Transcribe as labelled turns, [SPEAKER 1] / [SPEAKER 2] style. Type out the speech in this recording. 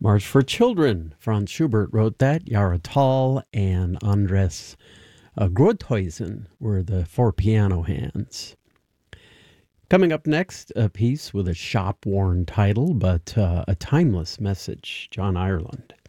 [SPEAKER 1] March for Children. Franz Schubert wrote that. Jahre Tal and Andres Groothuizen were the four piano hands. Coming up next, a piece with a shop-worn title, but a timeless message, John Ireland.